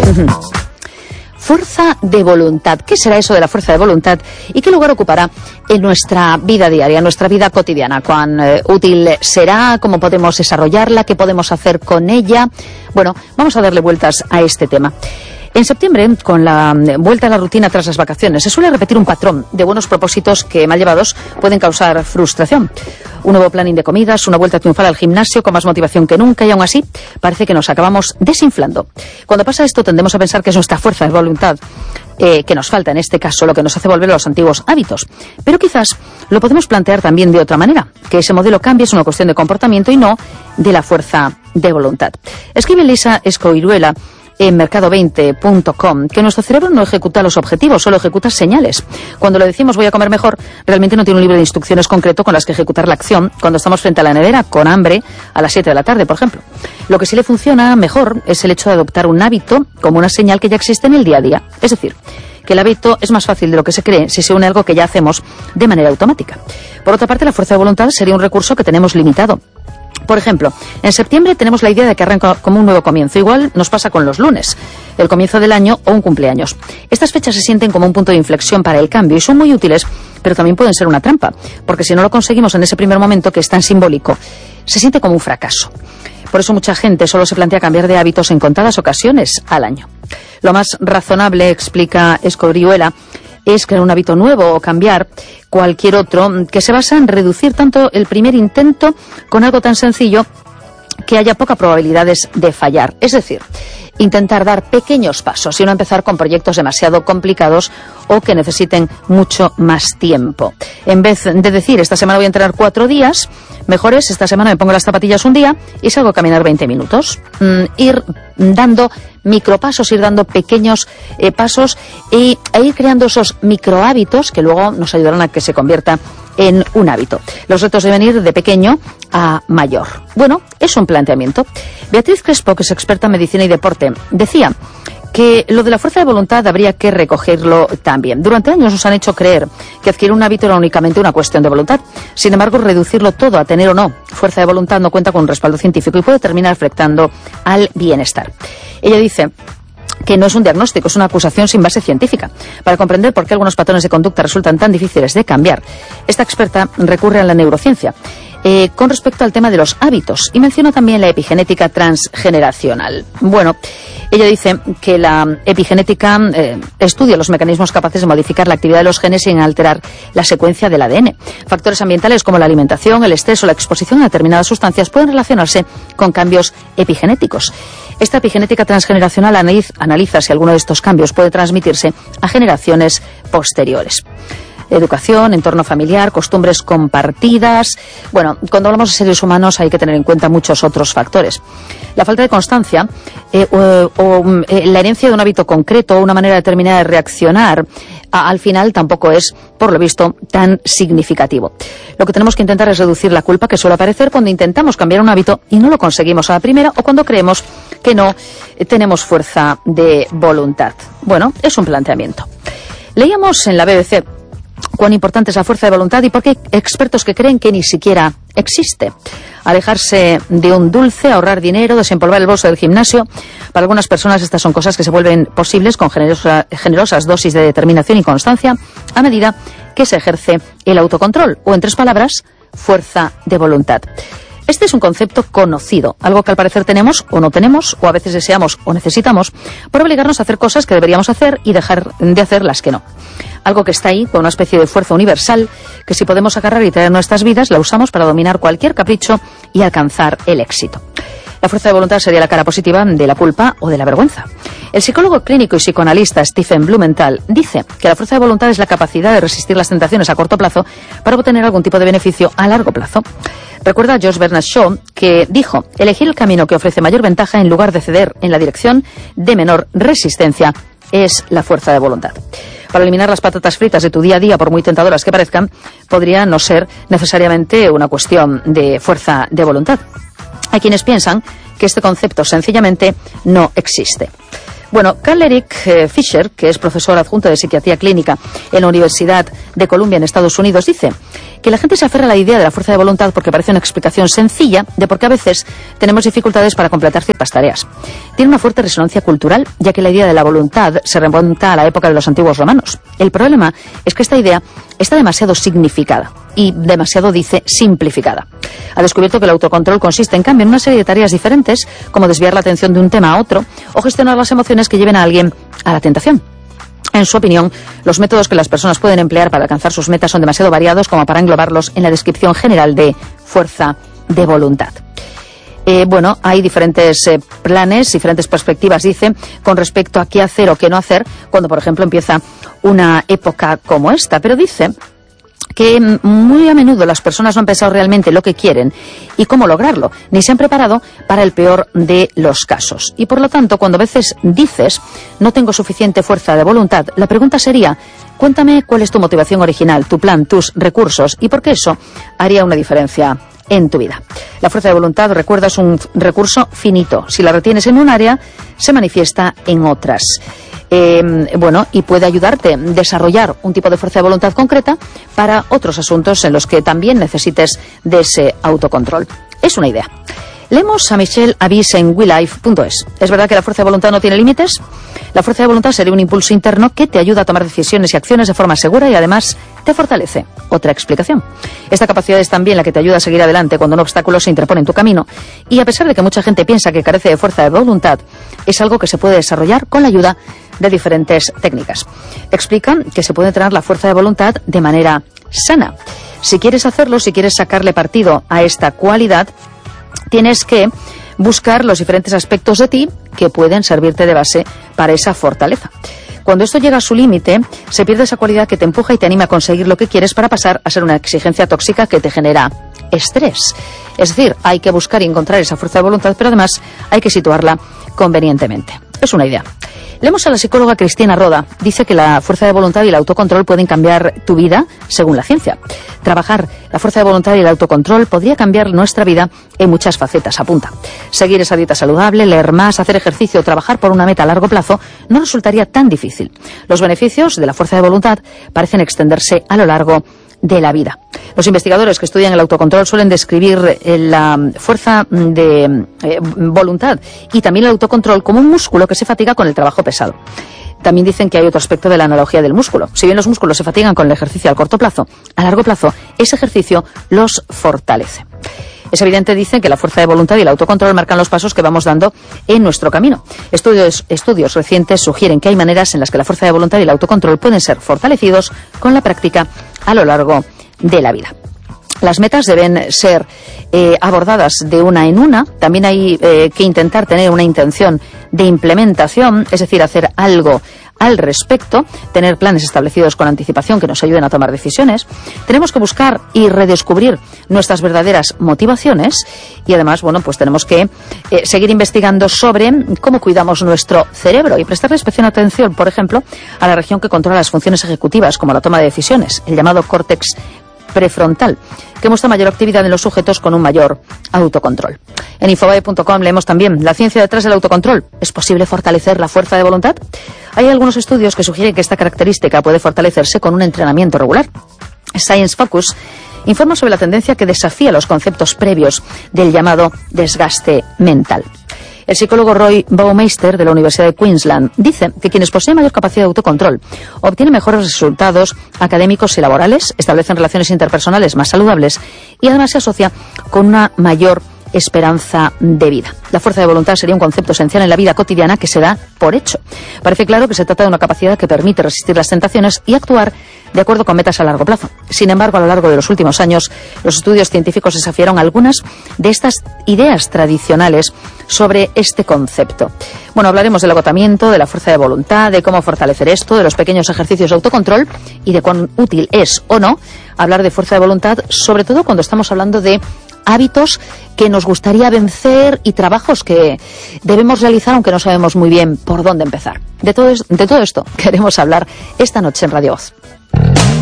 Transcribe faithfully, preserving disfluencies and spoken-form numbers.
Fuerza de voluntad. ¿Qué será eso de la fuerza de voluntad y qué lugar ocupará en nuestra vida diaria, en nuestra vida cotidiana? ¿Cuán eh, útil será? ¿Cómo podemos desarrollarla? ¿Qué podemos hacer con ella? Bueno, vamos a darle vueltas a este tema. En septiembre, con la vuelta a la rutina tras las vacaciones, se suele repetir un patrón de buenos propósitos que, mal llevados, pueden causar frustración. Un nuevo planning de comidas, una vuelta triunfal al gimnasio con más motivación que nunca y aún así parece que nos acabamos desinflando. Cuando pasa esto tendemos a pensar que es nuestra fuerza de voluntad eh, que nos falta, en este caso, lo que nos hace volver a los antiguos hábitos. Pero quizás lo podemos plantear también de otra manera, que ese modelo cambie es una cuestión de comportamiento y no de la fuerza de voluntad. Escribe Lisa Escoiruela en mercado veinte punto com que nuestro cerebro no ejecuta los objetivos, solo ejecuta señales. Cuando le decimos voy a comer mejor, realmente no tiene un libro de instrucciones concreto con las que ejecutar la acción cuando estamos frente a la nevera con hambre a las siete de la tarde, por ejemplo. Lo que sí le funciona mejor es el hecho de adoptar un hábito como una señal que ya existe en el día a día. Es decir, que el hábito es más fácil de lo que se cree si se une a algo que ya hacemos de manera automática. Por otra parte, la fuerza de voluntad sería un recurso que tenemos limitado. Por ejemplo, en septiembre tenemos la idea de que arranca como un nuevo comienzo. Igual nos pasa con los lunes, el comienzo del año o un cumpleaños. Estas fechas se sienten como un punto de inflexión para el cambio y son muy útiles, pero también pueden ser una trampa, porque si no lo conseguimos en ese primer momento, que es tan simbólico, se siente como un fracaso. Por eso mucha gente solo se plantea cambiar de hábitos en contadas ocasiones al año. Lo más razonable, explica Escobriuela, es crear un hábito nuevo o cambiar cualquier otro que se basa en reducir tanto el primer intento con algo tan sencillo que haya pocas probabilidades de fallar. Es decir, intentar dar pequeños pasos y no empezar con proyectos demasiado complicados o que necesiten mucho más tiempo. En vez de decir, esta semana voy a entrenar cuatro días, mejor es, esta semana me pongo las zapatillas un día y salgo a caminar veinte minutos. Mm, ir dando micropasos, ir dando pequeños eh, pasos y, e ir creando esos microhábitos que luego nos ayudarán a que se convierta en un hábito. Los retos deben ir de pequeño a mayor. Bueno, es un planteamiento. Beatriz Crespo, que es experta en medicina y deporte, decía que lo de la fuerza de voluntad habría que recogerlo también. Durante años nos han hecho creer que adquirir un hábito era únicamente una cuestión de voluntad. Sin embargo, reducirlo todo a tener o no fuerza de voluntad no cuenta con un respaldo científico y puede terminar afectando al bienestar. Ella dice que no es un diagnóstico, es una acusación sin base científica. Para comprender por qué algunos patrones de conducta resultan tan difíciles de cambiar, esta experta recurre a la neurociencia eh, con respecto al tema de los hábitos y menciona también la epigenética transgeneracional. Bueno, ella dice que la epigenética eh, estudia los mecanismos capaces de modificar la actividad de los genes sin alterar la secuencia del A D N. Factores ambientales como la alimentación, el estrés o la exposición a determinadas sustancias pueden relacionarse con cambios epigenéticos. Esta epigenética transgeneracional analiza si alguno de estos cambios puede transmitirse a generaciones posteriores. Educación, entorno familiar, costumbres compartidas. Bueno, cuando hablamos de seres humanos hay que tener en cuenta muchos otros factores. La falta de constancia eh, o, o eh, la herencia de un hábito concreto o una manera determinada de reaccionar a, al final tampoco es, por lo visto, tan significativo. Lo que tenemos que intentar es reducir la culpa que suele aparecer cuando intentamos cambiar un hábito y no lo conseguimos a la primera o cuando creemos que no eh, tenemos fuerza de voluntad. Bueno, es un planteamiento. Leíamos en la B B C cuán importante es la fuerza de voluntad y por qué hay expertos que creen que ni siquiera existe. Alejarse de un dulce, ahorrar dinero, desempolvar el bolso del gimnasio. Para algunas personas estas son cosas que se vuelven posibles con generosa, generosas dosis de determinación y constancia a medida que se ejerce el autocontrol o, en tres palabras, fuerza de voluntad. Este es un concepto conocido, algo que al parecer tenemos o no tenemos, o a veces deseamos o necesitamos, por obligarnos a hacer cosas que deberíamos hacer y dejar de hacer las que no. Algo que está ahí, con una especie de fuerza universal, que si podemos agarrar y traer nuestras vidas, la usamos para dominar cualquier capricho y alcanzar el éxito. La fuerza de voluntad sería la cara positiva de la culpa o de la vergüenza. El psicólogo clínico y psicoanalista Stephen Blumenthal dice que la fuerza de voluntad es la capacidad de resistir las tentaciones a corto plazo para obtener algún tipo de beneficio a largo plazo. Recuerda a Josh Bernard Shaw, que dijo: elegir el camino que ofrece mayor ventaja en lugar de ceder en la dirección de menor resistencia es la fuerza de voluntad. Para eliminar las patatas fritas de tu día a día, por muy tentadoras que parezcan, podría no ser necesariamente una cuestión de fuerza de voluntad. Hay quienes piensan que este concepto sencillamente no existe. Bueno, Karl-Erik eh, Fischer, que es profesor adjunto de psiquiatría clínica en la Universidad de Columbia en Estados Unidos, dice que la gente se aferra a la idea de la fuerza de voluntad porque parece una explicación sencilla de por qué a veces tenemos dificultades para completar ciertas tareas. Tiene una fuerte resonancia cultural, ya que la idea de la voluntad se remonta a la época de los antiguos romanos. El problema es que esta idea está demasiado significada y demasiado, dice, simplificada. Ha descubierto que el autocontrol consiste, en cambio, en una serie de tareas diferentes, como desviar la atención de un tema a otro o gestionar las emociones que lleven a alguien a la tentación. En su opinión, los métodos que las personas pueden emplear para alcanzar sus metas son demasiado variados como para englobarlos en la descripción general de fuerza de voluntad. Eh, bueno, hay diferentes eh, planes, diferentes perspectivas, dice, con respecto a qué hacer o qué no hacer cuando, por ejemplo, empieza una época como esta. Pero dice que muy a menudo las personas no han pensado realmente lo que quieren y cómo lograrlo, ni se han preparado para el peor de los casos. Y por lo tanto, cuando a veces dices, no tengo suficiente fuerza de voluntad, la pregunta sería, cuéntame cuál es tu motivación original, tu plan, tus recursos, y por qué eso haría una diferencia en tu vida. La fuerza de voluntad, recuerda, es un recurso finito. Si la retienes en un área, se manifiesta en otras. Eh, bueno, y puede ayudarte a desarrollar un tipo de fuerza de voluntad concreta para otros asuntos en los que también necesites de ese autocontrol. Es una idea. Leemos a Michelle Avis en we life punto es. ¿Es verdad que la fuerza de voluntad no tiene límites? La fuerza de voluntad sería un impulso interno que te ayuda a tomar decisiones y acciones de forma segura y además te fortalece. Otra explicación. Esta capacidad es también la que te ayuda a seguir adelante cuando un obstáculo se interpone en tu camino. Y a pesar de que mucha gente piensa que carece de fuerza de voluntad, es algo que se puede desarrollar con la ayuda de diferentes técnicas. Explican que se puede entrenar la fuerza de voluntad de manera sana. Si quieres hacerlo, si quieres sacarle partido a esta cualidad, tienes que buscar los diferentes aspectos de ti que pueden servirte de base para esa fortaleza. Cuando esto llega a su límite, se pierde esa cualidad que te empuja y te anima a conseguir lo que quieres para pasar a ser una exigencia tóxica que te genera estrés. Es decir, hay que buscar y encontrar esa fuerza de voluntad, pero además hay que situarla convenientemente. Es una idea. Leemos a la psicóloga Cristina Roda. Dice que la fuerza de voluntad y el autocontrol pueden cambiar tu vida según la ciencia. Trabajar la fuerza de voluntad y el autocontrol podría cambiar nuestra vida en muchas facetas, apunta. Seguir esa dieta saludable, leer más, hacer ejercicio, trabajar por una meta a largo plazo no resultaría tan difícil. Los beneficios de la fuerza de voluntad parecen extenderse a lo largo de la vida. Los investigadores que estudian el autocontrol suelen describir eh, la fuerza de eh, voluntad y también el autocontrol como un músculo que se fatiga con el trabajo pesado. También dicen que hay otro aspecto de la analogía del músculo. Si bien los músculos se fatigan con el ejercicio a corto plazo, a largo plazo ese ejercicio los fortalece. Es evidente, dicen, que la fuerza de voluntad y el autocontrol marcan los pasos que vamos dando en nuestro camino. Estudios, estudios recientes sugieren que hay maneras en las que la fuerza de voluntad y el autocontrol pueden ser fortalecidos con la práctica a lo largo de la vida. Las metas deben ser eh, abordadas de una en una. También hay eh, que intentar tener una intención de implementación, es decir, hacer algo al respecto, tener planes establecidos con anticipación que nos ayuden a tomar decisiones. Tenemos que buscar y redescubrir nuestras verdaderas motivaciones y además, bueno, pues tenemos que eh, seguir investigando sobre cómo cuidamos nuestro cerebro y prestarle especial atención, por ejemplo, a la región que controla las funciones ejecutivas, como la toma de decisiones, el llamado córtex prefrontal, que muestra mayor actividad en los sujetos con un mayor autocontrol. En infobae punto com leemos también la ciencia detrás del autocontrol. ¿Es posible fortalecer la fuerza de voluntad? Hay algunos estudios que sugieren que esta característica puede fortalecerse con un entrenamiento regular. Science Focus informa sobre la tendencia que desafía los conceptos previos del llamado desgaste mental. El psicólogo Roy Baumeister, de la Universidad de Queensland, dice que quienes poseen mayor capacidad de autocontrol obtienen mejores resultados académicos y laborales, establecen relaciones interpersonales más saludables y además se asocia con una mayor esperanza de vida. La fuerza de voluntad sería un concepto esencial en la vida cotidiana que se da por hecho. Parece claro que se trata de una capacidad que permite resistir las tentaciones y actuar de acuerdo con metas a largo plazo. Sin embargo, a lo largo de los últimos años, los estudios científicos desafiaron algunas de estas ideas tradicionales sobre este concepto. Bueno, hablaremos del agotamiento, de la fuerza de voluntad, de cómo fortalecer esto, de los pequeños ejercicios de autocontrol y de cuán útil es o no hablar de fuerza de voluntad, sobre todo cuando estamos hablando de hábitos que nos gustaría vencer y trabajos que debemos realizar aunque no sabemos muy bien por dónde empezar. De todo, de todo esto queremos hablar esta noche en Radio Voz.